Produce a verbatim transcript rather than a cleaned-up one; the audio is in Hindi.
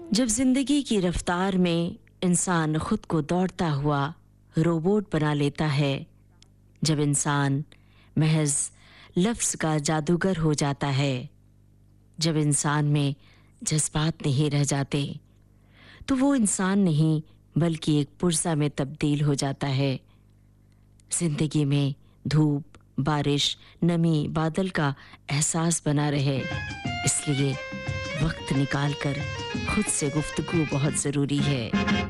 जब जिंदगी की रफ्तार में इंसान खुद को दौड़ता हुआ रोबोट बना लेता है, जब इंसान महज लफ्ज का जादूगर हो जाता है, जब इंसान में जज्बात नहीं रह जाते, तो वो इंसान नहीं बल्कि एक पुर्जा में तब्दील हो जाता है। जिंदगी में धूप, बारिश, नमी, बादल का एहसास बना रहे, इसलिए वक्त निकालकर खुद से गुफ्तगू बहुत ज़रूरी है।